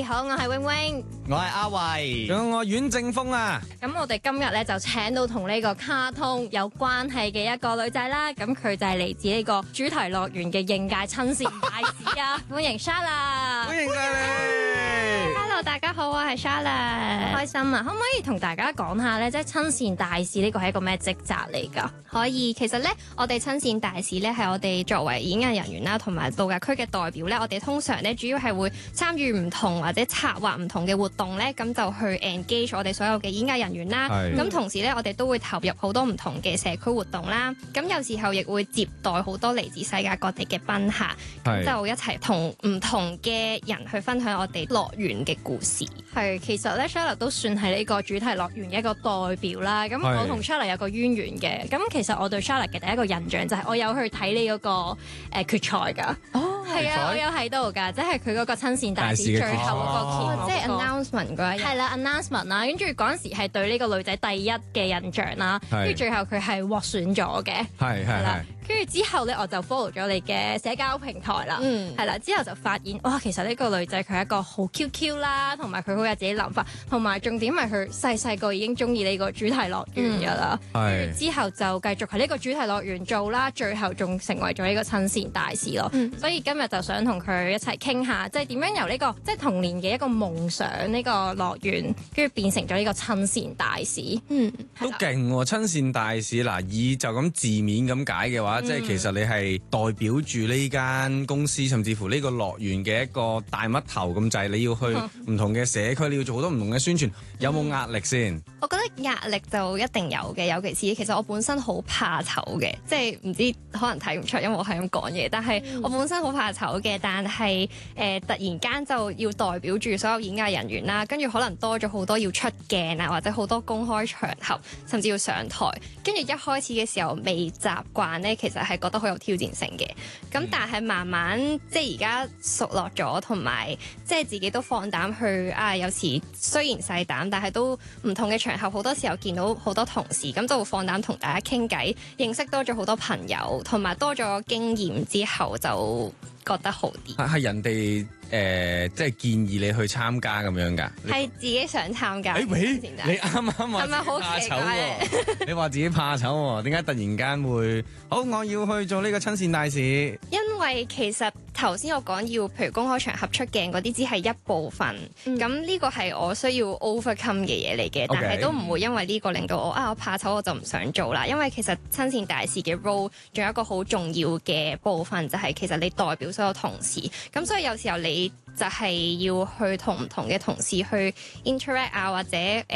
好，我係 wing wing， 我係阿維， 仲有我阮正峰啊！ 咁我哋今日咧就請到同呢個卡通有關係嘅一個女仔啦，咁佢就係嚟自呢個主題樂園嘅應屆親善大使啊！歡迎 Charlotte， 歡迎晒你。 Hello， 大家好，我係 Charlotte， 開心啊！可唔可以同大家講下咧，即係親善大使呢個係一個咩職責嚟㗎？ 可以，其實咧，我哋親善大使咧係我哋作為演藝人員啦，同埋度假區嘅代表咧，我哋通常咧主要係會參與唔同或者策劃唔同嘅活動咧，咁就去 engage 我哋所有嘅演藝人員啦。咁同時咧，我哋都會投入好多唔同嘅社區活動啦。咁有時候亦會接待好多嚟自世界各地嘅賓客，咁就一齊同唔同嘅人去分享我哋樂園嘅故事。 係，其實咧 Charlotte 都算係呢個主題樂園嘅一個代表啦。咁我同 Charlotte 有個淵源嘅。咁其實我對 Charlotte 嘅第一個印象就係我有去睇你嗰個決賽㗎。哦，係啊，我有喺度㗎，即係佢嗰個親善大使最後嗰個揭幕， 即係 announcement 嗰一日。 係啦 announcement 啦，跟住嗰陣時係對呢個女仔第一嘅印象啦，跟住最後佢係獲選咗嘅。係啦。跟住之後咧，我就 follow 咗你嘅社交平台啦，係啦，之後就發現哇，其實呢個女仔佢係一個好 QQ 啦，同埋佢好有自己諗法，同埋重點係佢細個已經中意呢個主題樂園㗎啦。跟住之後就繼續喺呢個主題樂園做啦，最後仲成為咗呢個親善大使咯。所以今日就想同佢一齊傾下，即係點樣由呢個即係童年嘅一個夢想呢個樂園，跟住變成咗呢個親善大使。 都勁喎！親善大使嗱，以就咁字面咁解嘅話，即係其實你係代表住呢間公司，甚至乎呢個樂園嘅一個大乜頭咁滯，你要去唔同嘅社區，你要做好多唔同嘅宣傳，有冇壓力先？ 我覺得壓力就一定有嘅，尤其是其實我本身好怕醜嘅，即係唔知可能睇唔出，因為我係咁講嘢。但係我本身好怕醜嘅，但係突然間就要代表住所有演藝人員啦，跟住可能多咗好多要出鏡啊，或者好多公開場合，甚至要上台。跟住一開始嘅時候未習慣呢，其實係覺得好有挑戰性嘅。咁但係慢慢即係而家熟絡咗，同埋即係自己都放膽去啊。有時雖然細膽，但係都唔同嘅場合，好多時候見到好多同事，咁就會放膽同大家傾偈，認識多咗好多朋友，同埋多咗經驗之後就覺得好啲。 係人哋即係建議你去參加咁樣㗎？ 係自己想參加。 喂，你啱啱話係咪好怕醜奇怪喎？你話自己怕醜喎？點解突然間會好？我要去做呢個親善大使。 因為其實頭先我講要，譬如公開場合出鏡嗰啲，只係一部分。咁呢個係我需要 overcome 嘅嘢嚟嘅，但係都唔會因為呢個令到我怕醜我就唔想做啦。因為其實親善大使嘅 role 仲有一個好重要嘅部分，就係其實你代表所有同事。咁所以有時候你就係要去同唔同嘅同事去 interact 啊，或者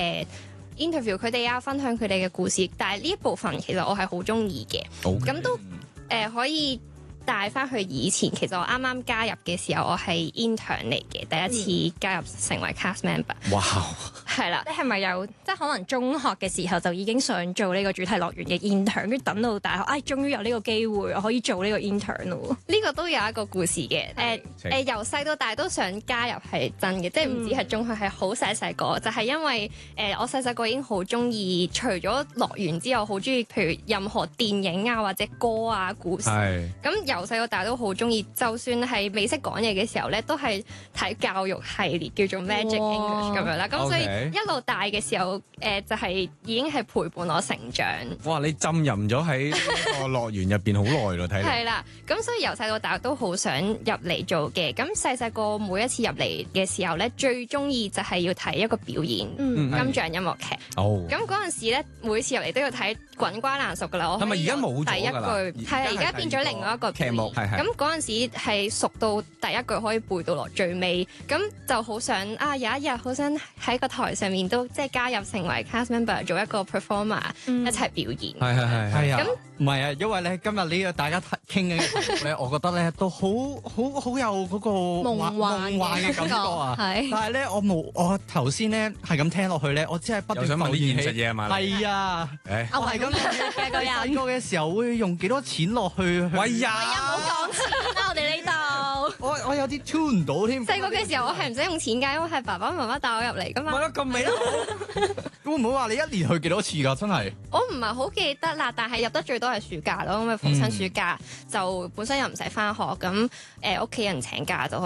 interview 佢哋啊，分享佢哋嘅故事。但係呢一部分其實我係好中意嘅，咁都可以帶翻去以前。其實我啱啱加入嘅時候，我係 intern 嚟嘅，第一次加入成為 cast member。 哇！ 係啦， 你係咪有即係可能中學嘅時候就已經想做呢個主題樂園嘅 intern，跟住等到大學，終於有呢個機會我可以做呢個 intern 咯？ 呢個都有一個故事嘅。由細到大都想加入係真嘅，即係唔止係中學，係好細個，就係因為我細個已經好中意，除咗樂園之外，好中意譬如任何電影啊或者歌啊故事。咁由細到大都好中意，就算係未識講嘢嘅時候咧，都係睇教育系列叫做 Magic English 咁樣啦。咁所以一路大嘅時候，就係已經係陪伴我成長。 哇！你浸淫咗喺個樂園入邊好耐咯，睇嚟。 係啦，咁所以由細到大都好想入嚟做嘅。咁細個每一次入嚟嘅時候咧，最中意就係要睇一個表演，金像音樂劇。咁嗰陣時咧，每次入嚟都要睇滾瓜爛熟噶啦。 係咪而家冇咗㗎啦？ 第一句係而家變咗另外一個劇目。 咁嗰陣時係熟到第一句可以背到落最尾，咁就好想有一日好想喺個台上面都即係加入成為 cast member， 做一個 performer，一齊表演。 係啊。 咁唔係啊，因為咧今日呢個大家傾嘅題目咧，我覺得咧都好有嗰個夢幻嘅感覺啊。但係咧我頭先咧係咁聽落去咧，我只係不斷又想問啲現實嘢嘛？ 係啊。我係咁嘅個人。 細個嘅時候會用幾多錢落去？ 喂呀！ 唔好講錢啦，我哋呢度。 我有啲 tune 唔到添。 細個嘅時候我係唔使用錢㗎，因為係爸爸媽媽帶我入嚟㗎嘛。 咪咯，咁美咯！會唔會話你一年去幾多次㗎？真係。 我唔係好記得啦，但係入得最多係暑假咯，因為逢親暑假就本身又唔使返學，咁屋企人請假就可以